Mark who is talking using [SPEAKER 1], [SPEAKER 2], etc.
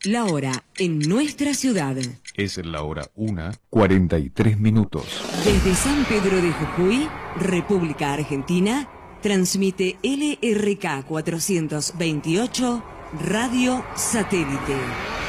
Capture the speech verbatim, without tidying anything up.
[SPEAKER 1] La hora en nuestra ciudad.
[SPEAKER 2] Es la hora una, cuarenta y tres minutos.
[SPEAKER 1] Desde San Pedro de Jujuy, República Argentina, transmite L R K cuatrocientos veintiocho Radio Satélite.